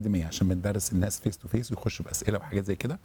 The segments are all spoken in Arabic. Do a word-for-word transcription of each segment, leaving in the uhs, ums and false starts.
أكاديمية عشان بندرس الناس فيس تو فيس ويخشوا بأسئلة وحاجات زي كده.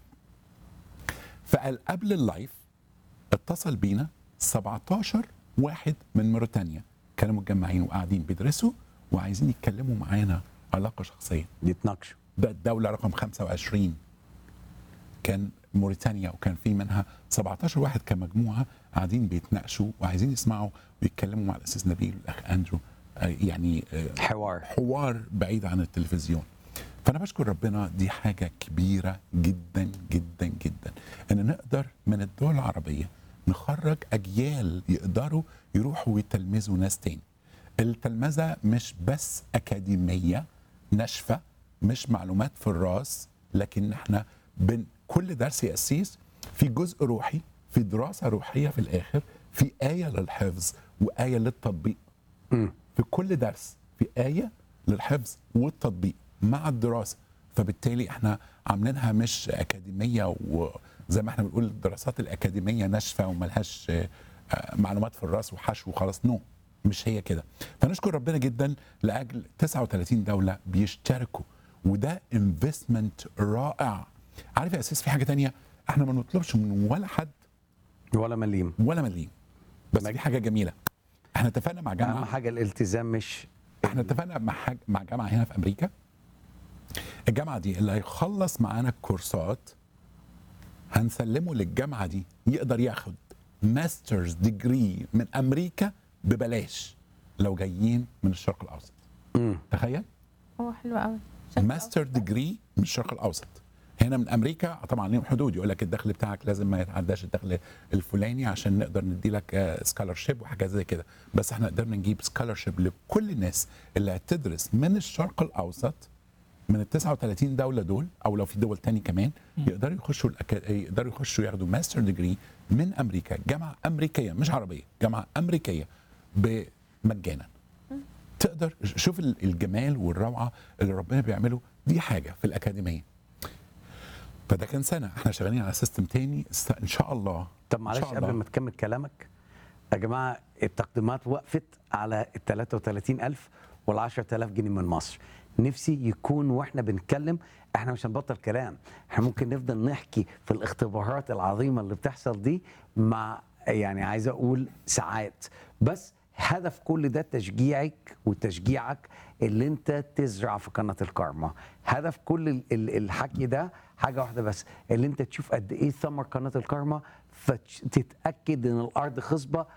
فقال قبل اللايف اتصل بينا سبعتاشر واحد من موريتانيا كانوا متجمعين وقاعدين بيدرسوا وعايزين يتكلموا معانا علاقة شخصية. يتناقشوا. ده الدولة رقم خمسة وعشرين كان موريتانيا، وكان في منها سبعتاشر واحد كمجموعة قاعدين بيتناقشوا وعايزين يسمعوا ويتكلموا مع الأستاذ نبيل والأخ أندرو. آه، يعني آه، حوار. حوار بعيد عن التلفزيون. فأنا بشكر ربنا، دي حاجة كبيرة جدا جدا جدا إن نقدر من الدول العربية نخرج أجيال يقدروا يروحوا ويتلمذوا ناس تاني. التلمذة مش بس أكاديمية ناشفة، مش معلومات في الراس، لكن احنا بن كل درس يا أسيس في جزء روحي، في دراسة روحية في الآخر، في آية للحفظ وآية للتطبيق. مم. في كل درس في آية للحفظ والتطبيق مع الدراسة. فبالتالي احنا عاملينها مش أكاديمية، وزي ما احنا بنقول الدراسات الأكاديمية ناشفة وملهاش آه، آه، معلومات في الراس وحشو وخلاص. نو، مش هي كده. فنشكر ربنا جدا لأجل تسعة وثلاثين دولة بيشتركوا، وده انفستمنت رائع. عارف يا أساس في حاجة تانية، احنا ما نطلبش من ولا حد ولا مليم. ولا مليم، بس دي حاجة جميلة. احنا اتفقنا مع جامعة اهم حاجه الالتزام، مش احنا اتفقنا مع حاج... مع جامعه هنا في امريكا. الجامعه دي اللي هيخلص معانا الكورسات هنسلمه للجامعه دي يقدر ياخد ماسترز ديجري من امريكا ببلاش لو جايين من الشرق الاوسط. مم. تخيل، هو حلو قوي. ماستر ديجري من الشرق الاوسط. هنا من امريكا طبعا ليهم حدود، يقول لك الدخل بتاعك لازم ما يتعداش الدخل الفلاني عشان نقدر ندي لك سكولرشيب وحاجات زي كده. بس احنا قدرنا نجيب سكولرشيب لكل الناس اللي هتدرس من الشرق الاوسط من ال تسعة وثلاثين دوله دول، او لو في دول تاني كمان يقدروا يخشوا الأكا... يقدروا يخشوا ياخدوا ماستر ديجري من امريكا، جامعه امريكيه مش عربيه، جامعه امريكيه بمجانا. تقدر شوف الجمال والروعه اللي ربنا بيعمله. دي حاجه في الاكاديميه. فده كان سنه احنا شغالين على سيستم تاني ان شاء الله. طب إن معلش شاء قبل الله. ما تكمل كلامك، يا جماعه التقديمات وقفت على ال ثلاثة وثلاثين ألف وال عشرة آلاف جنيه من مصر. نفسي يكون واحنا بنتكلم احنا مش هنبطل كلام، احنا ممكن نفضل نحكي في الاختبارات العظيمه اللي بتحصل دي مع يعني عايز اقول ساعات. بس هدف كل ده تشجيعك وتشجيعك اللي انت تزرع في قناه الكارما. هدف كل ال- ال- الحكي ده حاجه واحده بس، اللي انت تشوف قد ايه ثمر قناه الكارما، فتتاكد ان الارض خصبه.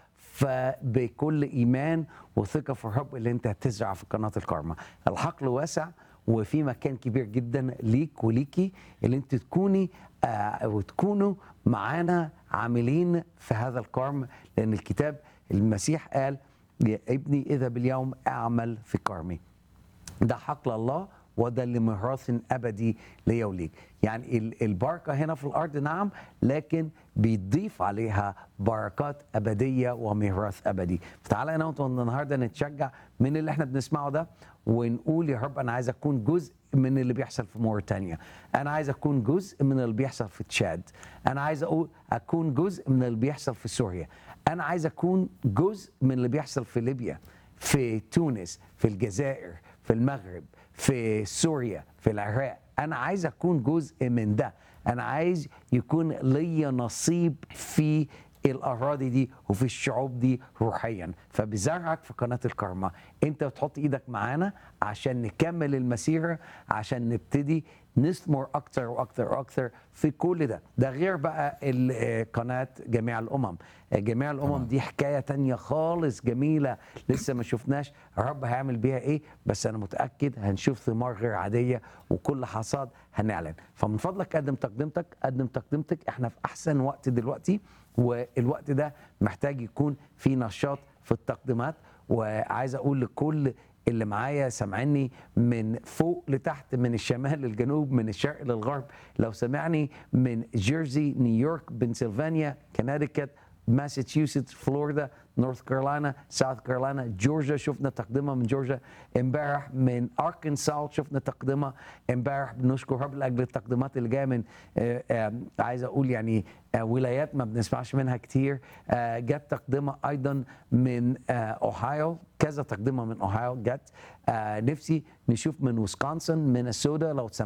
فبكل ايمان وثقه في الرب اللي انت هتزرع في قناه الكارما. الحقل واسع وفي مكان كبير جدا ليك وليكي اللي انت تكوني آه وتكونوا معانا عاملين في هذا الكرم. لان الكتاب المسيح قال يا ابني اذا باليوم اعمل في كرمي. ده حقل الله وده لميراث ابدي ليا وليك. يعني ال- البركه هنا في الارض نعم، لكن بيضيف عليها بركات ابديه وميراث ابدي. فتعالى انا وانت النهارده نتشجع من اللي احنا بنسمعه ده ونقول يا رب انا عايز اكون جزء من اللي بيحصل في موريتانيا، انا عايز اكون جزء من اللي بيحصل في تشاد، انا عايز اقول اكون جزء من اللي بيحصل في سوريا، انا عايز اكون جزء من اللي بيحصل في ليبيا، في تونس، في الجزائر، في المغرب، في سوريا، في العراق. انا عايز اكون جزء من ده، انا عايز يكون لي نصيب في الاراضي دي وفي الشعوب دي روحيا. فبزرعك في قناه الكارما انت بتحط ايدك معانا عشان نكمل المسيره، عشان نبتدي نثمر اكتر واكتر واكتر في كل ده. ده غير بقى ال- قناه جميع الامم. جميع الامم طبعاً. دي حكايه تانية خالص جميله لسه ما شفناش الرب هيعمل بيها ايه، بس انا متاكد هنشوف ثمار غير عاديه وكل حصاد هنعلن. فمن فضلك قدم تقدمتك، قدم تقدمتك. احنا في احسن وقت دلوقتي، والوقت ده محتاج يكون في نشاط في التقديمات. وعايز اقول لكل اللي معايا سامعني من فوق لتحت، من الشمال للجنوب، من الشرق للغرب، لو سمعني من جيرسي، نيويورك، بنسلفانيا، كناديكت، ماساتشوستس، فلوريدا، نورث كارولاينا، ساوث كارولاينا، جورجيا شفنا تقدمه من جورجيا امبارح، من اركنساس شفنا تقدمه امبارح. بنشكر رب لاجل التقديمات اللي جايه من آه، آه، عايز اقول يعني آه، ولايات ما بنسمعش منها كتير. آه، جت تقدمه ايضا من آه، اوهايو، كذا تقدمه من اوهايو جت. آه، نفسي نشوف من ويسكونسن، مينيسوتا، لو